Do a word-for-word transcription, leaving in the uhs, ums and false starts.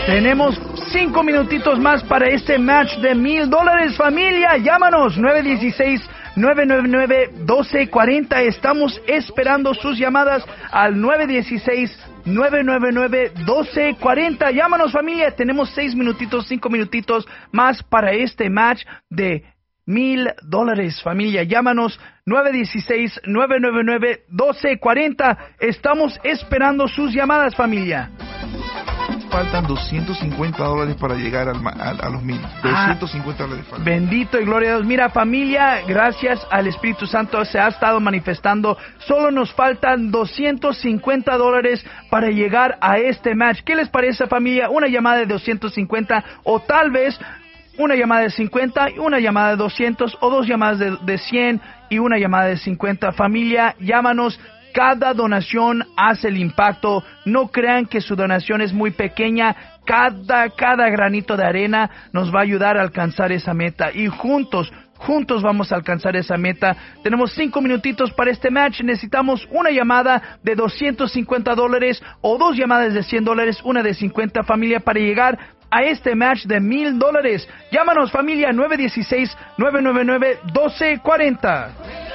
Tenemos cinco minutitos más para este match de mil dólares, familia. Llámanos nueve uno seis, nueve nueve nueve, uno dos cuatro cero. Estamos esperando sus llamadas al nueve uno seis, nueve nueve nueve, uno dos cuatro cero. Llámanos, familia. Tenemos seis minutitos, cinco minutitos más para este match de mil dólares, familia. Llámanos nueve uno seis, nueve nueve nueve, uno dos cuatro cero. Estamos esperando sus llamadas, familia. Faltan doscientos cincuenta dólares para llegar al, a, a los mil. doscientos cincuenta ah, dólares faltan. Bendito y gloria a Dios. Mira, familia, gracias al Espíritu Santo se ha estado manifestando. Solo nos faltan doscientos cincuenta dólares para llegar a este match. ¿Qué les parece, familia? Una llamada de doscientos cincuenta o tal vez una llamada de cincuenta y una llamada de doscientos o dos llamadas de, de cien y una llamada de cincuenta. Familia, llámanos. Cada donación hace el impacto. No crean que su donación es muy pequeña. Cada, cada granito de arena nos va a ayudar a alcanzar esa meta. Y juntos, juntos vamos a alcanzar esa meta. Tenemos cinco minutitos para este match. Necesitamos una llamada de doscientos cincuenta dólares o dos llamadas de cien dólares, una de cincuenta, familia, para llegar a este match de mil dólares. Llámanos, familia, nueve uno seis, nueve nueve nueve, uno dos cuatro cero.